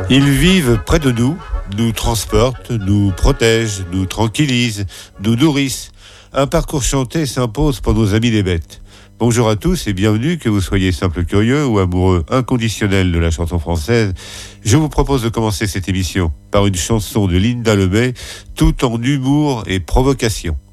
Ils vivent près de nous, nous transportent, nous protègent, nous tranquillisent, nous nourrissent. Un parcours chanté s'impose pour nos amis des bêtes. Bonjour à tous et bienvenue, que vous soyez simple curieux ou amoureux inconditionnel de la chanson française. Je vous propose de commencer cette émission par une chanson de Linda Lemay, tout en humour et provocation.